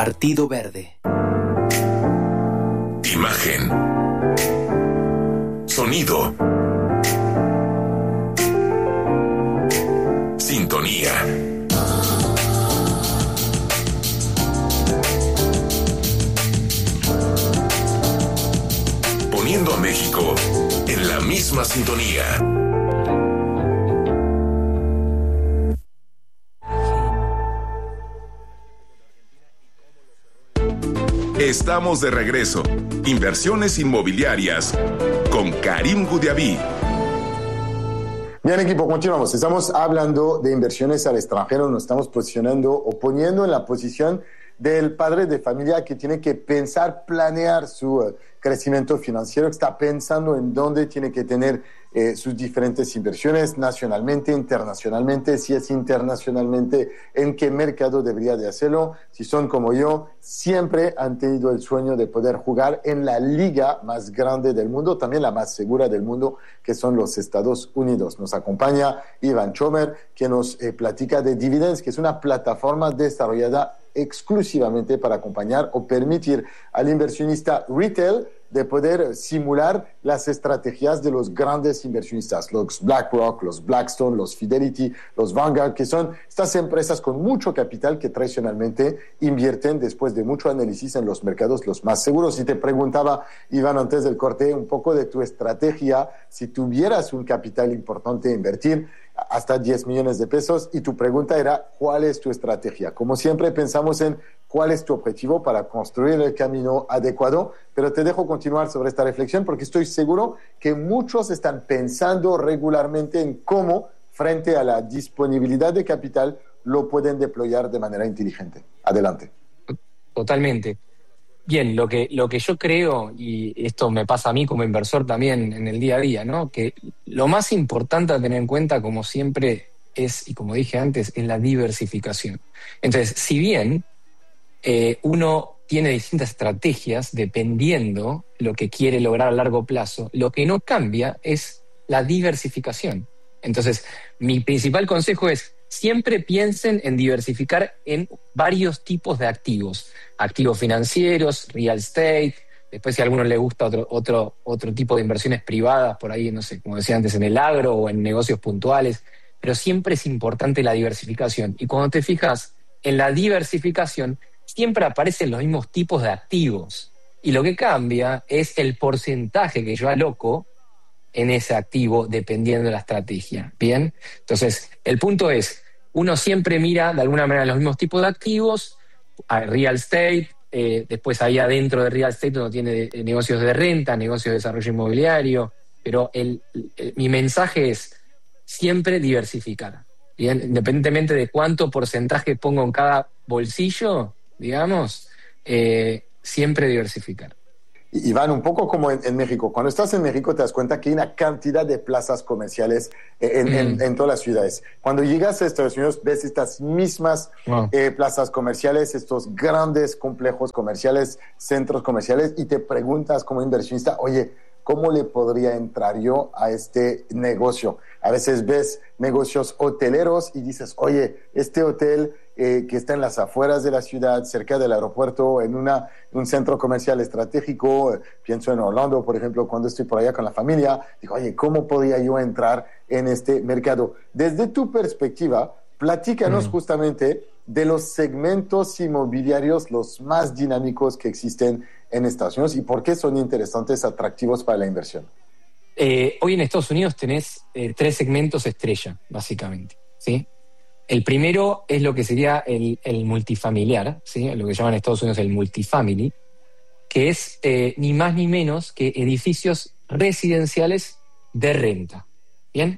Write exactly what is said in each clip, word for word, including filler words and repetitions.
Partido Verde. Imagen. Sonido. Sintonía. Poniendo a México en la misma sintonía. Estamos de regreso. Inversiones inmobiliarias con Karim Goudiaby. Bien, equipo, continuamos. Estamos hablando de inversiones al extranjero. Nos estamos posicionando o poniendo en la posición del padre de familia que tiene que pensar, planear su uh, crecimiento financiero, que está pensando en dónde tiene que tener eh, sus diferentes inversiones, nacionalmente, internacionalmente, si es internacionalmente, en qué mercado debería de hacerlo. Si son como yo, siempre han tenido el sueño de poder jugar en la liga más grande del mundo, también la más segura del mundo, que son los Estados Unidos. Nos acompaña Iván Chomer, que nos eh, platica de Dividends, que es una plataforma desarrollada exclusivamente para acompañar o permitir al inversionista retail de poder simular las estrategias de los grandes inversionistas, los BlackRock, los Blackstone, los Fidelity, los Vanguard, que son estas empresas con mucho capital que tradicionalmente invierten después de mucho análisis en los mercados los más seguros. Y te preguntaba, Iván, antes del corte, un poco de tu estrategia, si tuvieras un capital importante a invertir, hasta diez millones de pesos, y tu pregunta era, ¿cuál es tu estrategia? Como siempre, pensamos en cuál es tu objetivo para construir el camino adecuado, pero te dejo continuar sobre esta reflexión porque estoy seguro que muchos están pensando regularmente en cómo, frente a la disponibilidad de capital, lo pueden deployar de manera inteligente. Adelante. Totalmente. Bien, lo que, lo que yo creo, y esto me pasa a mí como inversor también en el día a día, ¿no? Que lo más importante a tener en cuenta, como siempre, es, y como dije antes, es la diversificación. Entonces, si bien eh, uno tiene distintas estrategias dependiendo lo que quiere lograr a largo plazo, lo que no cambia es la diversificación. Entonces, mi principal consejo es siempre piensen en diversificar en varios tipos de activos. Activos financieros, real estate, después si a alguno le gusta otro, otro, otro tipo de inversiones privadas, por ahí, no sé, como decía antes, en el agro o en negocios puntuales, pero siempre es importante la diversificación. Y cuando te fijas en la diversificación, siempre aparecen los mismos tipos de activos. Y lo que cambia es el porcentaje que yo aloco en ese activo dependiendo de la estrategia. ¿Bien? Entonces, el punto es, uno siempre mira de alguna manera los mismos tipos de activos, real estate, eh, después ahí adentro de real estate uno tiene de, de negocios de renta, negocios de desarrollo inmobiliario, pero el, el, mi mensaje es siempre diversificar. ¿Bien? Independientemente de cuánto porcentaje pongo en cada bolsillo, digamos, eh, siempre diversificar. Iván, un poco como en, en México. Cuando estás en México te das cuenta que hay una cantidad de plazas comerciales en, mm. en, en todas las ciudades. Cuando llegas a Estados Unidos ves estas mismas wow. eh, plazas comerciales, estos grandes complejos comerciales, centros comerciales, y te preguntas como inversionista, oye, ¿cómo le podría entrar yo a este negocio? A veces ves negocios hoteleros y dices, oye, este hotel eh, que está en las afueras de la ciudad, cerca del aeropuerto, en una, un centro comercial estratégico, eh, pienso en Orlando, por ejemplo, cuando estoy por allá con la familia, digo, oye, ¿cómo podría yo entrar en este mercado? Desde tu perspectiva, platícanos mm. justamente de los segmentos inmobiliarios los más dinámicos que existen en Estados Unidos y por qué son interesantes, atractivos para la inversión. Eh, hoy en Estados Unidos tenés eh, tres segmentos estrella, básicamente, ¿sí? El primero es lo que sería el, el multifamiliar, ¿sí? Lo que llaman en Estados Unidos el multifamily, que es eh, ni más ni menos que edificios residenciales de renta, ¿bien?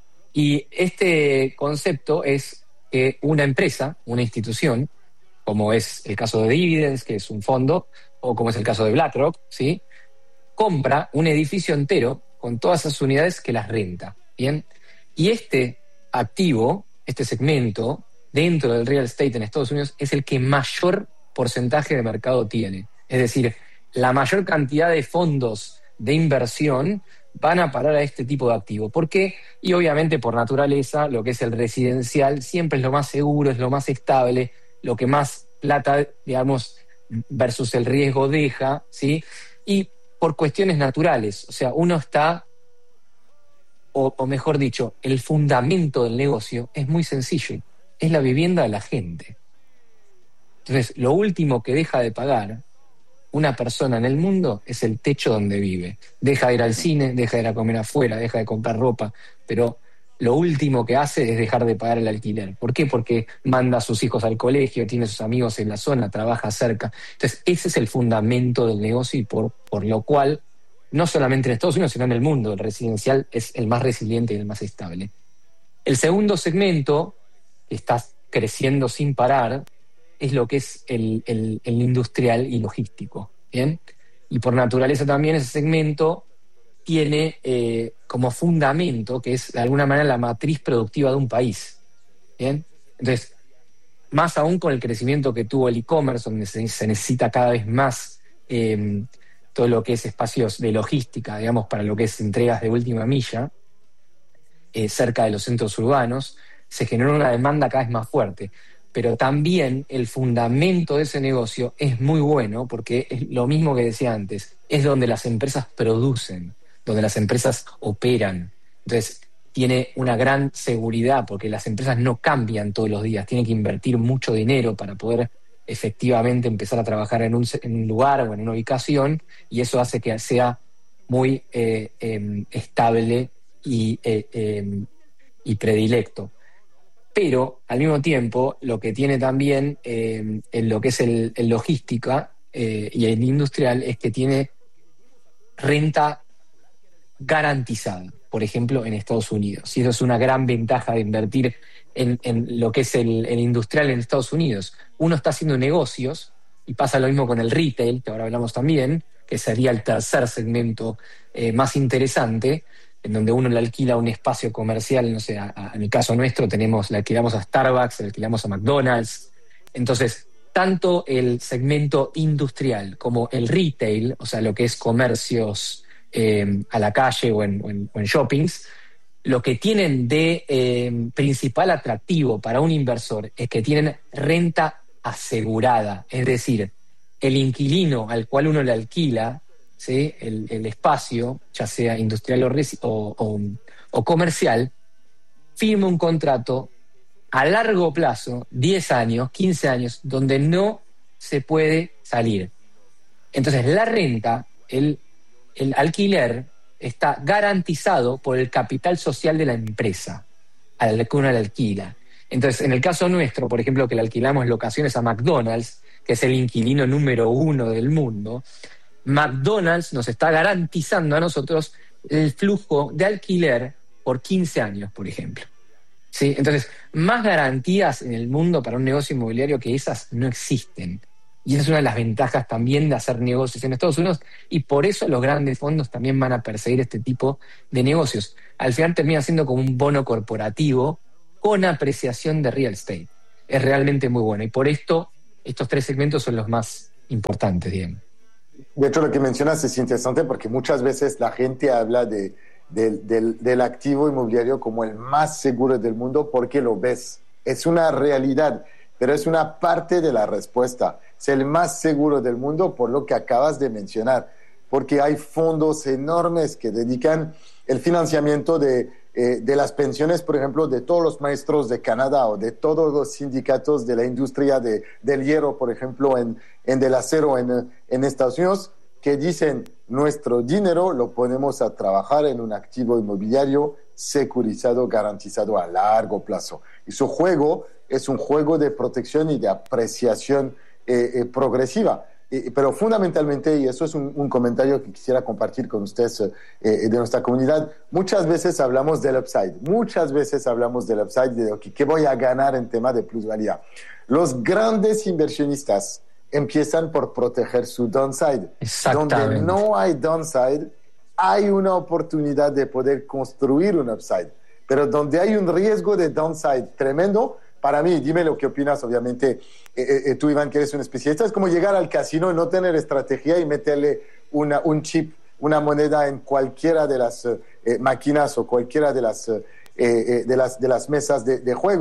Y este concepto es que una empresa, una institución, como es el caso de Dividends, que es un fondo, o como es el caso de BlackRock, ¿sí? Compra un edificio entero con todas esas unidades que las renta, ¿bien? Y este activo, este segmento, dentro del real estate en Estados Unidos, es el que mayor porcentaje de mercado tiene. Es decir, la mayor cantidad de fondos de inversión van a parar a este tipo de activo. ¿Por qué? Y obviamente por naturaleza, lo que es el residencial siempre es lo más seguro, es lo más estable, lo que más plata, digamos, versus el riesgo deja, ¿sí? Y por cuestiones naturales, o sea, uno está, o, o mejor dicho, el fundamento del negocio es muy sencillo, es la vivienda de la gente. Entonces, lo último que deja de pagar una persona en el mundo es el techo donde vive. Deja de ir al cine, deja de ir a comer afuera, deja de comprar ropa, pero lo último que hace es dejar de pagar el alquiler. ¿Por qué? Porque manda a sus hijos al colegio, tiene sus amigos en la zona, trabaja cerca. Entonces, ese es el fundamento del negocio y por, por lo cual, no solamente en Estados Unidos, sino en el mundo, el residencial es el más resiliente y el más estable. El segundo segmento, que está creciendo sin parar, es lo que es el, el, el industrial y logístico, ¿bien? Y por naturaleza también ese segmento tiene eh, como fundamento, que es de alguna manera la matriz productiva de un país, ¿bien? Entonces, más aún con el crecimiento que tuvo el e-commerce, donde se, se necesita cada vez más eh, todo lo que es espacios de logística, digamos, para lo que es entregas de última milla, eh, cerca de los centros urbanos, se generó una demanda cada vez más fuerte. Pero también el fundamento de ese negocio es muy bueno porque es lo mismo que decía antes, es donde las empresas producen, donde las empresas operan. Entonces tiene una gran seguridad porque las empresas no cambian todos los días, tienen que invertir mucho dinero para poder efectivamente empezar a trabajar en un, en un lugar o en una ubicación, y eso hace que sea muy eh, eh, estable y, eh, eh, y predilecto. Pero al mismo tiempo lo que tiene también eh, en lo que es el, el logística eh, y el industrial es que tiene renta garantizada, por ejemplo en Estados Unidos. Y eso es una gran ventaja de invertir en, en lo que es el, el industrial en Estados Unidos. Uno está haciendo negocios, y pasa lo mismo con el retail, que ahora hablamos también, que sería el tercer segmento eh, más interesante, en donde uno le alquila un espacio comercial, no sé, a, a, en el caso nuestro tenemos, le alquilamos a Starbucks, le alquilamos a McDonald's. Entonces, tanto el segmento industrial como el retail, o sea, lo que es comercios eh, a la calle o en, o, en, o en shoppings, lo que tienen de eh, principal atractivo para un inversor es que tienen renta asegurada, es decir, el inquilino al cual uno le alquila, ¿sí? el, el espacio, ya sea industrial o, resi- o, o, o comercial, firma un contrato a largo plazo, diez años, quince años, donde no se puede salir. Entonces la renta, el, el alquiler, está garantizado por el capital social de la empresa a la que uno le alquila. Entonces, en el caso nuestro, por ejemplo, que le alquilamos locaciones a McDonald's, que es el inquilino número uno del mundo, McDonald's nos está garantizando a nosotros el flujo de alquiler por quince años, por ejemplo. ¿Sí? Entonces, más garantías en el mundo para un negocio inmobiliario que esas no existen. Y esa es una de las ventajas también de hacer negocios en Estados Unidos, y por eso los grandes fondos también van a perseguir este tipo de negocios. Al final termina siendo como un bono corporativo con apreciación de real estate. Es realmente muy bueno, y por esto estos tres segmentos son los más importantes, digamos. De hecho, lo que mencionas es interesante porque muchas veces la gente habla de, de, del, del activo inmobiliario como el más seguro del mundo porque lo ves. Es una realidad, pero es una parte de la respuesta. Es el más seguro del mundo por lo que acabas de mencionar, porque hay fondos enormes que dedican el financiamiento de, eh, de las pensiones, por ejemplo, de todos los maestros de Canadá o de todos los sindicatos de la industria de, del hierro, por ejemplo, en, en del acero en, en Estados Unidos, que dicen nuestro dinero lo ponemos a trabajar en un activo inmobiliario securizado, garantizado a largo plazo. Y su juego es un juego de protección y de apreciación eh, eh, progresiva. Eh, pero fundamentalmente, y eso es un, un comentario que quisiera compartir con ustedes eh, de nuestra comunidad, muchas veces hablamos del upside, muchas veces hablamos del upside, de okay, qué voy a ganar en tema de plusvalía. Los grandes inversionistas empiezan por proteger su downside. Donde no hay downside, hay una oportunidad de poder construir un upside. Pero donde hay un riesgo de downside tremendo, para mí, dime lo que opinas, obviamente, eh, eh, tú, Iván, que eres un especialista, es como llegar al casino y no tener estrategia y meterle una, un chip, una moneda en cualquiera de las eh, máquinas o cualquiera de las, eh, eh, de las, de las mesas de, de juego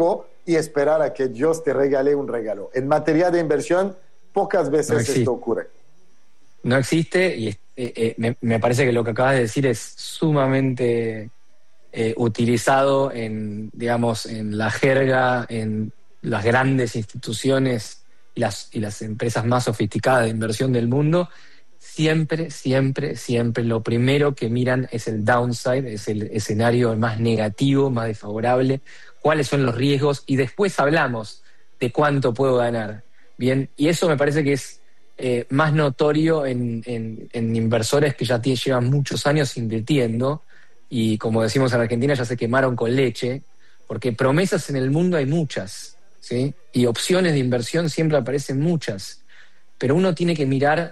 y esperar a que Dios te regale un regalo. En materia de inversión, pocas veces no esto ocurre. No existe y eh, eh, me, me parece que lo que acabas de decir es sumamente eh, utilizado en, digamos, en la jerga, en las grandes instituciones y las, y las empresas más sofisticadas de inversión del mundo. Siempre, siempre, siempre lo primero que miran es el downside, es el escenario más negativo, más desfavorable, cuáles son los riesgos y después hablamos de cuánto puedo ganar. Bien, y eso me parece que es eh, más notorio en, en, en inversores que ya tienen, llevan muchos años invirtiendo y, como decimos en Argentina, ya se quemaron con leche, porque promesas en el mundo hay muchas, ¿sí? Y opciones de inversión siempre aparecen muchas, pero uno tiene que mirar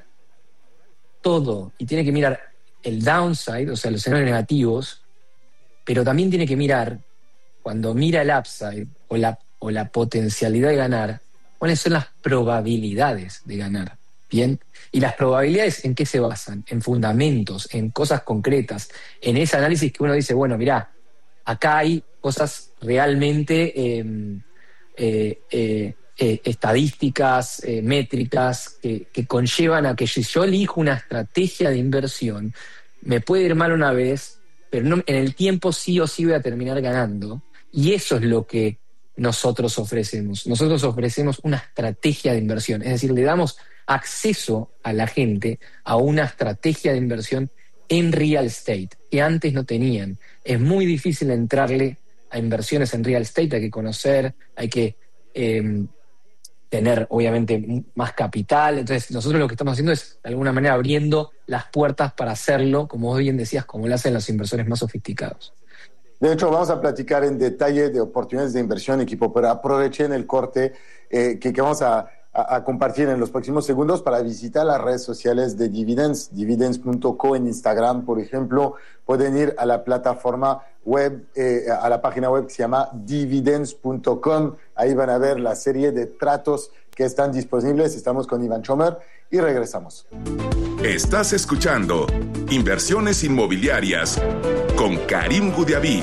todo y tiene que mirar el downside, o sea, los escenarios negativos, pero también tiene que mirar, cuando mira el upside o la, o la potencialidad de ganar, cuáles son las probabilidades de ganar. ¿Bien? Y las probabilidades, ¿en qué se basan? En fundamentos, en cosas concretas, en ese análisis que uno dice, bueno, mirá, acá hay cosas realmente eh, eh, eh, eh, estadísticas, eh, métricas, que, que conllevan a que si yo elijo una estrategia de inversión, me puede ir mal una vez, pero no, en el tiempo sí o sí voy a terminar ganando. Y eso es lo que nosotros ofrecemos. Nosotros ofrecemos una estrategia de inversión, es decir, le damos acceso a la gente a una estrategia de inversión en real estate, que antes no tenían. Es muy difícil entrarle a inversiones en real estate, hay que conocer, hay que eh, tener obviamente más capital. Entonces nosotros lo que estamos haciendo es de alguna manera abriendo las puertas para hacerlo, como vos bien decías, como lo hacen los inversores más sofisticados. De hecho, vamos a platicar en detalle de oportunidades de inversión, equipo, pero aprovechen el corte eh, que, que vamos a a compartir en los próximos segundos para visitar las redes sociales de Dividends, dividends punto co en Instagram, por ejemplo. Pueden ir a la plataforma web, eh, a la página web que se llama dividends punto com. Ahí van a ver la serie de tratos que están disponibles. Estamos con Iván Chomer y regresamos. Estás escuchando Inversiones Inmobiliarias con Karim Goudiaby.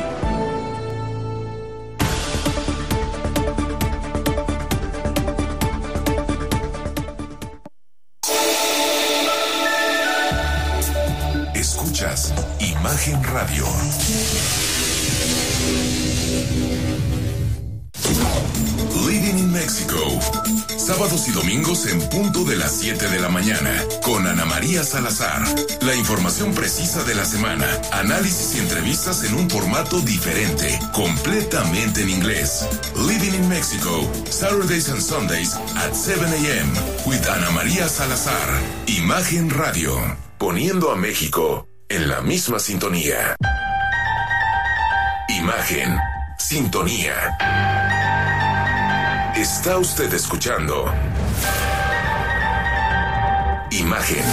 Escuchas Imagen Radio. Living in Mexico. Sábados y domingos en punto de las siete de la mañana. Con Ana María Salazar. La información precisa de la semana. Análisis y entrevistas en un formato diferente. Completamente en inglés. Living in Mexico. Saturdays and Sundays at seven a.m. with Ana María Salazar. Imagen Radio. Poniendo a México en la misma sintonía. Imagen. Sintonía. Está usted escuchando Imagen.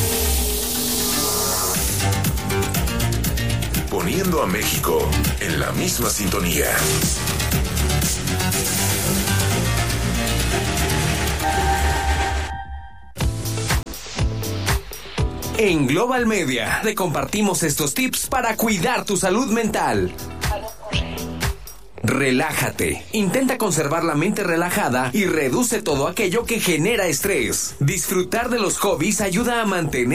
Poniendo a México en la misma sintonía. En Global Media te compartimos estos tips para cuidar tu salud mental. Relájate. Intenta conservar la mente relajada y reduce todo aquello que genera estrés. Disfrutar de los hobbies ayuda a mantener